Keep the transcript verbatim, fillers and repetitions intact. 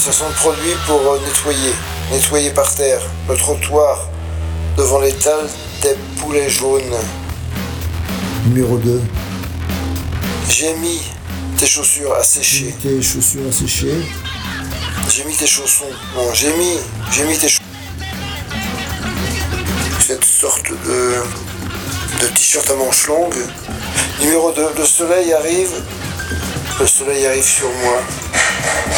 façon de produit pour euh, nettoyer. Nettoyer par terre le trottoir devant l'étal des poulets jaunes. Numéro deux. J'ai mis tes chaussures à sécher. Tes chaussures à sécher. J'ai mis tes chaussons. Non, j'ai mis, j'ai mis tes chaussons. Cette sorte de, de t-shirt à manches longues. Numéro deux. Le soleil arrive. Le soleil arrive sur moi.